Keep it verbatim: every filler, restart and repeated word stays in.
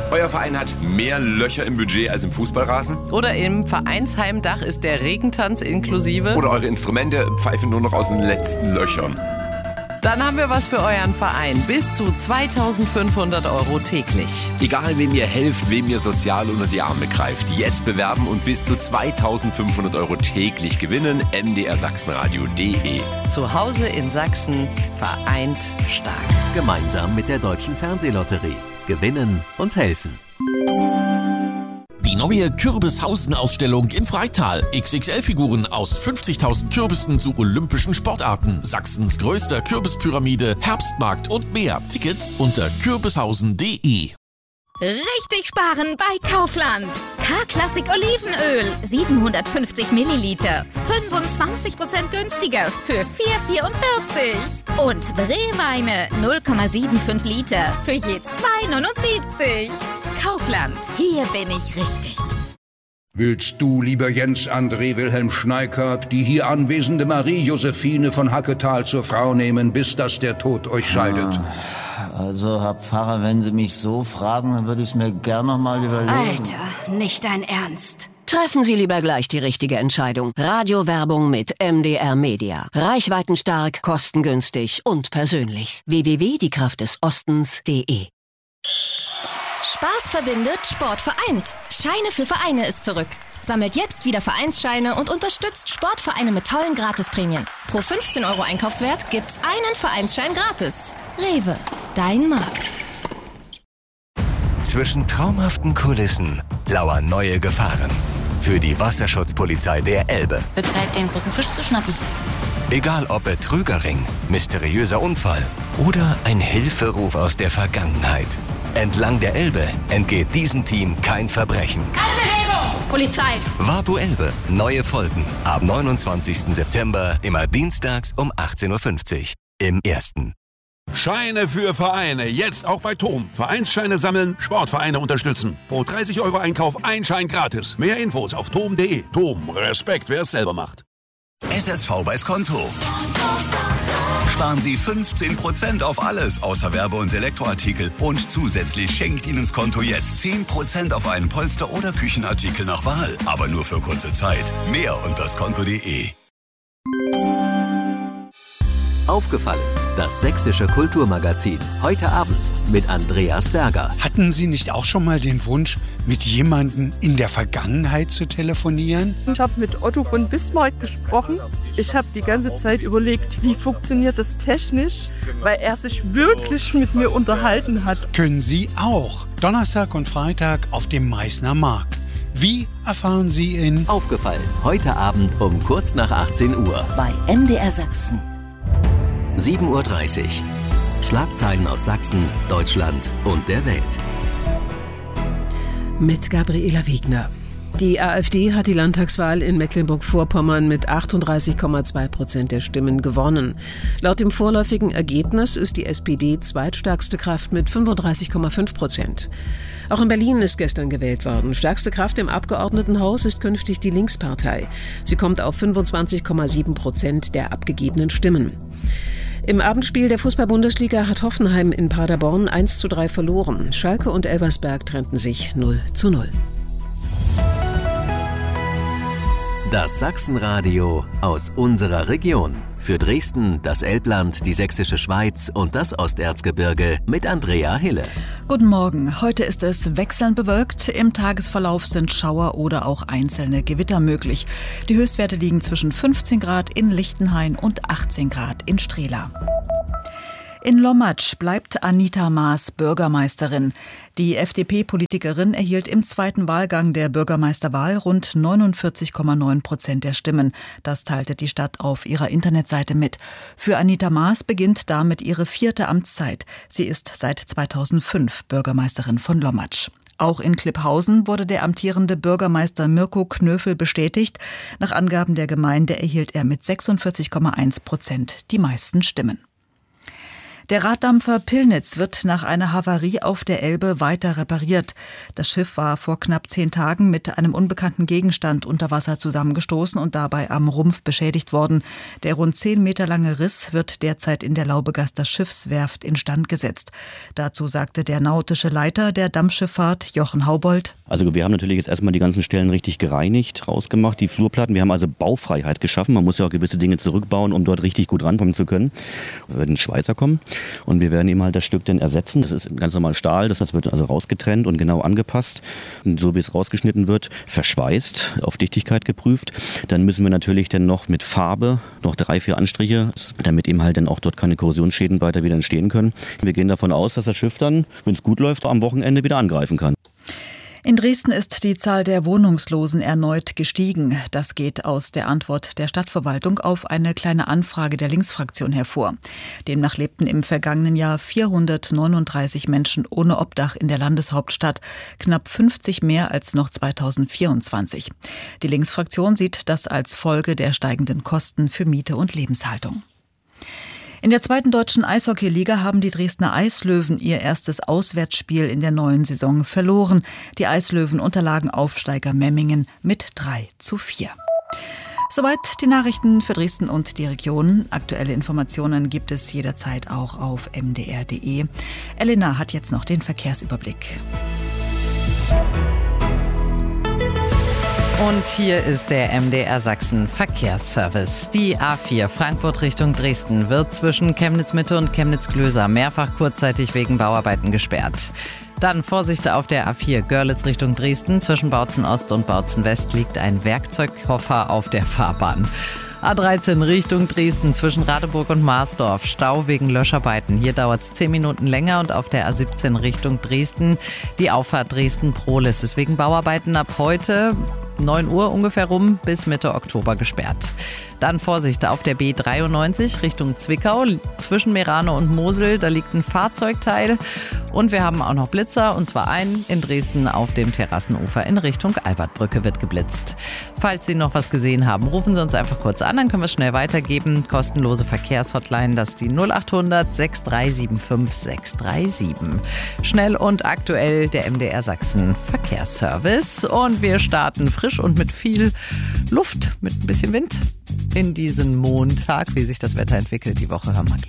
Euer Verein hat mehr Löcher im Budget als im Fußballrasen? Oder im Vereinsheimdach ist der Regentanz inklusive? Oder eure Instrumente pfeifen nur noch aus den letzten Löchern? Dann haben wir was für euren Verein. Bis zu zweitausendfünfhundert Euro täglich. Egal, wem ihr helft, wem ihr sozial unter die Arme greift. Jetzt bewerben und bis zu zweitausendfünfhundert Euro täglich gewinnen. m d r sachsenradio punkt d e. Zu Hause in Sachsen, vereint stark. Gemeinsam mit der Deutschen Fernsehlotterie. Gewinnen und helfen. Die neue Kürbishausen-Ausstellung im Freital. X X L-Figuren aus fünfzigtausend Kürbissen zu olympischen Sportarten. Sachsens größter Kürbispyramide, Herbstmarkt und mehr. Tickets unter kürbishausen punkt d e. Richtig sparen bei Kaufland. K-Klassik Olivenöl, siebenhundertfünfzig Milliliter, fünfundzwanzig Prozent günstiger für vier Euro vierundvierzig. Und Brewweine null Komma fünfundsiebzig Liter für je zwei Euro neunundsiebzig. Kaufland, hier bin ich richtig. Willst du, lieber Jens André Wilhelm Schneikert, die hier anwesende Marie-Josephine von Hacketal zur Frau nehmen, bis dass der Tod euch scheidet? Ah, also, Herr Pfarrer, wenn Sie mich so fragen, dann würde ich es mir gern noch mal überlegen. Alter, nicht dein Ernst. Treffen Sie lieber gleich die richtige Entscheidung. Radiowerbung mit M D R Media. Reichweitenstark, kostengünstig und persönlich. w w w punkt die kraft des ostens punkt d e. Spaß verbindet, Sport vereint. Scheine für Vereine ist zurück. Sammelt jetzt wieder Vereinsscheine und unterstützt Sportvereine mit tollen Gratisprämien. Pro fünfzehn Euro Einkaufswert gibt's einen Vereinsschein gratis. Rewe, dein Markt. Zwischen traumhaften Kulissen lauern neue Gefahren. Für die Wasserschutzpolizei der Elbe. Wird Zeit, den großen Fisch zu schnappen. Egal ob Betrügerring, mysteriöser Unfall oder ein Hilferuf aus der Vergangenheit. Entlang der Elbe entgeht diesem Team kein Verbrechen. Keine Bewegung! Polizei! Vapo Elbe. Neue Folgen. Ab neunundzwanzigsten September, immer dienstags um achtzehn Uhr fünfzig. Im Ersten. Scheine für Vereine. Jetzt auch bei Tom. Vereinsscheine sammeln, Sportvereine unterstützen. Pro dreißig Euro Einkauf ein Schein gratis. Mehr Infos auf tom punkt de. Tom. Respekt, wer es selber macht. S S V bei Skonto. Sparen Sie fünfzehn Prozent auf alles außer Werbe- und Elektroartikel. Und zusätzlich schenkt Ihnen Skonto jetzt zehn Prozent auf einen Polster- oder Küchenartikel nach Wahl. Aber nur für kurze Zeit. Mehr unter skonto punkt de. Aufgefallen. Das sächsische Kulturmagazin. Heute Abend mit Andreas Berger. Hatten Sie nicht auch schon mal den Wunsch, mit jemandem in der Vergangenheit zu telefonieren? Ich habe mit Otto von Bismarck gesprochen. Ich habe die ganze Zeit überlegt, wie funktioniert das technisch, weil er sich wirklich mit mir unterhalten hat. Können Sie auch. Donnerstag und Freitag auf dem Meißner Markt. Wie erfahren Sie in Aufgefallen. Heute Abend um kurz nach achtzehn Uhr. Bei M D R Sachsen. sieben Uhr dreißig. Schlagzeilen aus Sachsen, Deutschland und der Welt. Mit Gabriela Wegner. Die AfD hat die Landtagswahl in Mecklenburg-Vorpommern mit achtunddreißig Komma zwei Prozent der Stimmen gewonnen. Laut dem vorläufigen Ergebnis ist die S P D zweitstärkste Kraft mit fünfunddreißig Komma fünf Prozent. Auch in Berlin ist gestern gewählt worden. Stärkste Kraft im Abgeordnetenhaus ist künftig die Linkspartei. Sie kommt auf fünfundzwanzig Komma sieben Prozent der abgegebenen Stimmen. Im Abendspiel der Fußball-Bundesliga hat Hoffenheim in Paderborn eins zu drei verloren. Schalke und Elversberg trennten sich null zu null. Das Sachsenradio aus unserer Region. Für Dresden, das Elbland, die Sächsische Schweiz und das Osterzgebirge mit Andrea Hille. Guten Morgen. Heute ist es wechselnd bewölkt. Im Tagesverlauf sind Schauer oder auch einzelne Gewitter möglich. Die Höchstwerte liegen zwischen fünfzehn Grad in Lichtenhain und achtzehn Grad in Strehla. In Lommatsch bleibt Anita Maas Bürgermeisterin. Die F D P-Politikerin erhielt im zweiten Wahlgang der Bürgermeisterwahl rund neunundvierzig Komma neun Prozent der Stimmen. Das teilte die Stadt auf ihrer Internetseite mit. Für Anita Maas beginnt damit ihre vierte Amtszeit. Sie ist seit zweitausendfünf Bürgermeisterin von Lommatsch. Auch in Klipphausen wurde der amtierende Bürgermeister Mirko Knöfel bestätigt. Nach Angaben der Gemeinde erhielt er mit sechsundvierzig Komma eins Prozent die meisten Stimmen. Der Raddampfer Pillnitz wird nach einer Havarie auf der Elbe weiter repariert. Das Schiff war vor knapp zehn Tagen mit einem unbekannten Gegenstand unter Wasser zusammengestoßen und dabei am Rumpf beschädigt worden. Der rund zehn Meter lange Riss wird derzeit in der Laubegaster Schiffswerft instand gesetzt. Dazu sagte der nautische Leiter der Dampfschifffahrt, Jochen Haubold: Also wir haben natürlich jetzt erstmal die ganzen Stellen richtig gereinigt, rausgemacht, die Flurplatten. Wir haben also Baufreiheit geschaffen. Man muss ja auch gewisse Dinge zurückbauen, um dort richtig gut rankommen zu können. Wir werden Schweißer kommen und wir werden ihm halt das Stück dann ersetzen. Das ist ganz normal Stahl, das wird also rausgetrennt und genau angepasst. Und so wie es rausgeschnitten wird, verschweißt, auf Dichtigkeit geprüft. Dann müssen wir natürlich dann noch mit Farbe noch drei, vier Anstriche, damit eben halt dann auch dort keine Korrosionsschäden weiter wieder entstehen können. Wir gehen davon aus, dass das Schiff dann, wenn es gut läuft, am Wochenende wieder angreifen kann. In Dresden ist die Zahl der Wohnungslosen erneut gestiegen. Das geht aus der Antwort der Stadtverwaltung auf eine kleine Anfrage der Linksfraktion hervor. Demnach lebten im vergangenen Jahr vierhundertneununddreißig Menschen ohne Obdach in der Landeshauptstadt, knapp fünfzig mehr als noch zweitausendvierundzwanzig. Die Linksfraktion sieht das als Folge der steigenden Kosten für Miete und Lebenshaltung. In der zweiten deutschen Eishockeyliga haben die Dresdner Eislöwen ihr erstes Auswärtsspiel in der neuen Saison verloren. Die Eislöwen unterlagen Aufsteiger Memmingen mit drei zu vier. Soweit die Nachrichten für Dresden und die Region. Aktuelle Informationen gibt es jederzeit auch auf m d r punkt d e. Elena hat jetzt noch den Verkehrsüberblick. Und hier ist der M D R Sachsen Verkehrsservice. Die A vier Frankfurt Richtung Dresden wird zwischen Chemnitz-Mitte und Chemnitz-Glöser mehrfach kurzzeitig wegen Bauarbeiten gesperrt. Dann Vorsicht auf der A vier Görlitz Richtung Dresden. Zwischen Bautzen Ost und Bautzen West liegt ein Werkzeugkoffer auf der Fahrbahn. A dreizehn Richtung Dresden zwischen Radeburg und Marsdorf. Stau wegen Löscharbeiten. Hier dauert es zehn Minuten länger. Und auf der A siebzehn Richtung Dresden die Auffahrt Dresden-Prohlis ist wegen Bauarbeiten ab heute neun Uhr ungefähr rum bis Mitte Oktober gesperrt. Dann Vorsicht auf der B dreiundneunzig Richtung Zwickau. Zwischen Merano und Mosel, da liegt ein Fahrzeugteil. Und wir haben auch noch Blitzer, und zwar einen in Dresden auf dem Terrassenufer in Richtung Albertbrücke wird geblitzt. Falls Sie noch was gesehen haben, rufen Sie uns einfach kurz an, dann können wir es schnell weitergeben. Kostenlose Verkehrshotline, das ist die null acht hundert sechs drei sieben fünf sechs drei sieben. Schnell und aktuell der M D R Sachsen Verkehrsservice. Und wir starten frisch und mit viel Luft, mit ein bisschen Wind in diesen Montag. Wie sich das Wetter entwickelt, die Woche hören wir.